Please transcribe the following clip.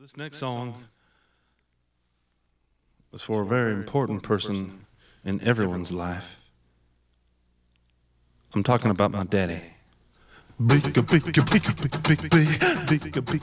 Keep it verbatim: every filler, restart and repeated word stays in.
This next song was for a very important person in everyone's life. I'm talking about my daddy. Big, big, big, big, big, big, big, big, big,